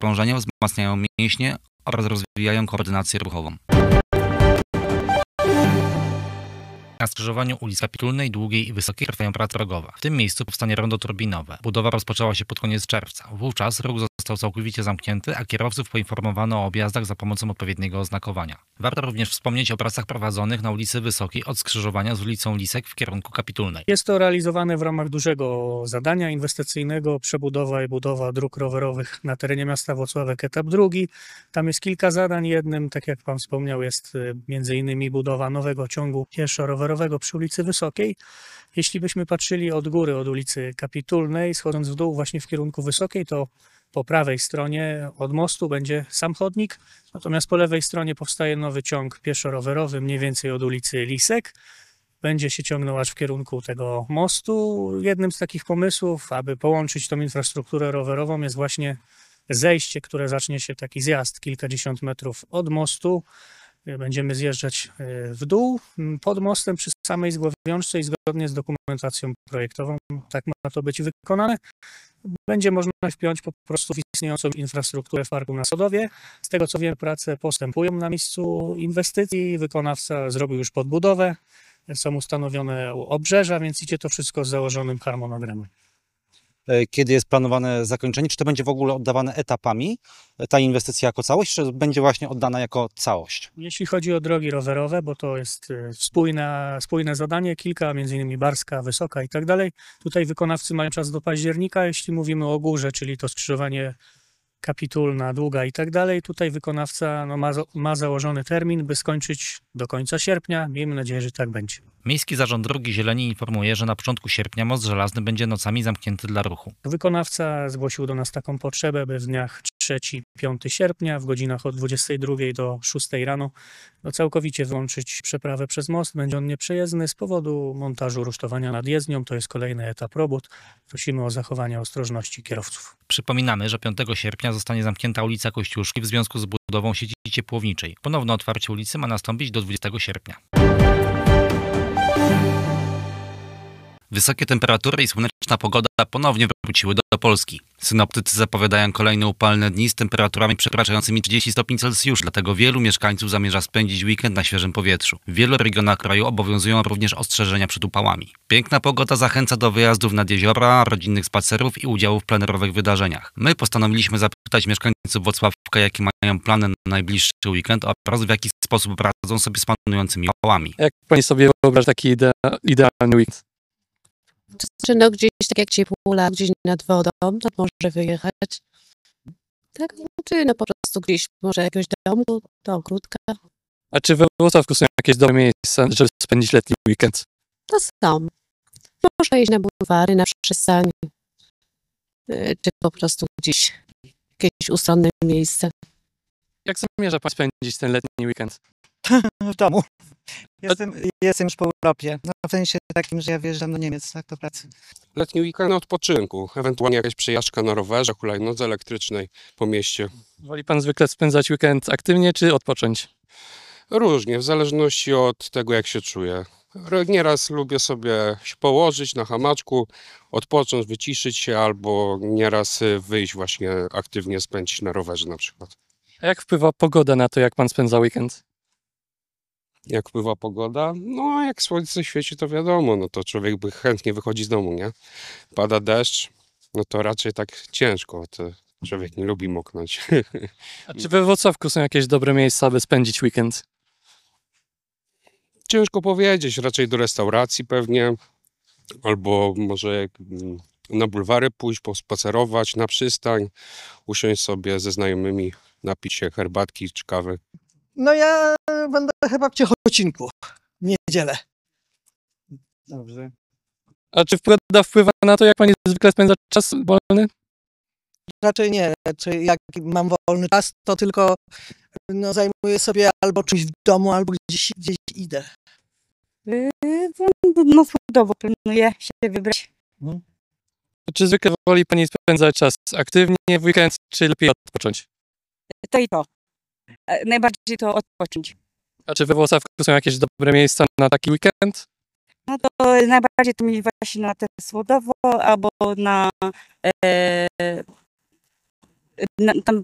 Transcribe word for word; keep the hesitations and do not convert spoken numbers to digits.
krążenia, wzmacniają mięśnie oraz rozwijają koordynację ruchową. Na skrzyżowaniu ulic Kapitulnej, Długiej i Wysokiej trwają prace drogowe. W tym miejscu powstanie rondo turbinowe. Budowa rozpoczęła się pod koniec czerwca. Wówczas ruch został całkowicie zamknięty, a kierowców poinformowano o objazdach za pomocą odpowiedniego oznakowania. Warto również wspomnieć o pracach prowadzonych na ulicy Wysokiej od skrzyżowania z ulicą Lisek w kierunku Kapitulnej. Jest to realizowane w ramach dużego zadania inwestycyjnego, przebudowa i budowa dróg rowerowych na terenie miasta Włocławek, etap drugi. Tam jest kilka zadań. Jednym, tak jak Pan wspomniał, jest między innymi budowa nowego ciągu pieszo-rowerowego przy ulicy Wysokiej. Jeśli byśmy patrzyli od góry, od ulicy Kapitulnej, schodząc w dół właśnie w kierunku Wysokiej, to po prawej stronie od mostu będzie sam chodnik, natomiast po lewej stronie powstaje nowy ciąg pieszo-rowerowy, mniej więcej od ulicy Lisek. Będzie się ciągnął aż w kierunku tego mostu. Jednym z takich pomysłów, aby połączyć tą infrastrukturę rowerową, jest właśnie zejście, które zacznie się taki zjazd kilkadziesiąt metrów od mostu. Będziemy zjeżdżać w dół pod mostem przy samej zgłowiączce i zgodnie z dokumentacją projektową tak ma to być wykonane. Będzie można wpiąć po prostu w istniejącą infrastrukturę w parku na Sodowie. Z tego co wiem, prace postępują na miejscu inwestycji. Wykonawca zrobił już podbudowę. Są ustanowione obrzeża, więc idzie to wszystko z założonym harmonogramem. Kiedy jest planowane zakończenie? Czy to będzie w ogóle oddawane etapami, ta inwestycja jako całość, czy będzie właśnie oddana jako całość? Jeśli chodzi o drogi rowerowe, bo to jest spójne, spójne zadanie, kilka, między innymi Barska, Wysoka i tak dalej. Tutaj wykonawcy mają czas do października, jeśli mówimy o górze, czyli to skrzyżowanie Kapitulna, Długa i tak dalej. Tutaj wykonawca no, ma, ma założony termin, by skończyć do końca sierpnia. Miejmy nadzieję, że tak będzie. Miejski Zarząd Dróg i Zieleni informuje, że na początku sierpnia most żelazny będzie nocami zamknięty dla ruchu. Wykonawca zgłosił do nas taką potrzebę, by w dniach trzeciego do piątego sierpnia w godzinach od dwudziestej drugiej do szóstej rano no, całkowicie wyłączyć przeprawę przez most. Będzie on nieprzejezdny z powodu montażu rusztowania nad jezdnią. To jest kolejny etap robót. Prosimy o zachowanie ostrożności kierowców. Przypominamy, że piątego sierpnia zostanie zamknięta ulica Kościuszki w związku z budową sieci ciepłowniczej. Ponowne otwarcie ulicy ma nastąpić do dwudziestego sierpnia. Wysokie temperatury i słoneczna pogoda ponownie wróciły do, do Polski. Synoptycy zapowiadają kolejne upalne dni z temperaturami przekraczającymi trzydzieści stopni Celsjusza, dlatego wielu mieszkańców zamierza spędzić weekend na świeżym powietrzu. W wielu regionach kraju obowiązują również ostrzeżenia przed upałami. Piękna pogoda zachęca do wyjazdów nad jeziora, rodzinnych spacerów i udziału w plenerowych wydarzeniach. My postanowiliśmy zapytać mieszkańców Włocławka, jakie mają plany na najbliższy weekend oraz w jaki sposób radzą sobie z panującymi upałami. Jak pani sobie wyobraża taki idea, idealny weekend? Czy no gdzieś tak jak ciepłula, gdzieś nad wodą, to może wyjechać. Tak, czy no po prostu gdzieś może jakiegoś domu, do ogródka. A czy we Włocławku są jakieś dobre miejsca, żeby spędzić letni weekend? To są. Można iść na bulwary, na przystań, czy po prostu gdzieś jakieś ustronne miejsce. Jak zamierza pan spędzić ten letni weekend? W domu. Jestem, jestem już po Europie. No, w sensie takim, że ja wyjeżdżam do Niemiec tak, do pracy. Letni weekend na odpoczynku, ewentualnie jakaś przejażdżka na rowerze, hulajnodze elektrycznej po mieście. Woli pan zwykle spędzać weekend aktywnie, czy odpocząć? Różnie, w zależności od tego, jak się czuję. Nieraz lubię sobie się położyć na hamaczku, odpocząć, wyciszyć się, albo nieraz wyjść właśnie aktywnie, spędzić na rowerze na przykład. A jak wpływa pogoda na to, jak pan spędza weekend? Jak wpływa pogoda? No, jak słońce świeci, to wiadomo, no to człowiek by chętnie wychodzi z domu, nie? Pada deszcz, no to raczej tak ciężko, to człowiek nie lubi moknąć. A czy we Włocławku są jakieś dobre miejsca, by spędzić weekend? Ciężko powiedzieć, raczej do restauracji pewnie, albo może na bulwary pójść, pospacerować, na przystań, usiąść sobie ze znajomymi, napić się herbatki czy kawy. No ja będę chyba w Ciechocinku w niedzielę. Dobrze. A czy pogoda wpływa na to, jak pani zwykle spędza czas wolny? Raczej nie. Raczej jak mam wolny czas, to tylko no, zajmuję sobie albo czymś w domu, albo gdzieś, gdzieś idę. No chwilowo planuję się wybrać. Hmm. Czy zwykle woli pani spędzać czas aktywnie w weekend, czy lepiej odpocząć? To i to. Najbardziej to odpocząć. A czy we Włocławku są jakieś dobre miejsca na taki weekend? No to najbardziej to mi właśnie na te Słodowo, albo na, e, na tam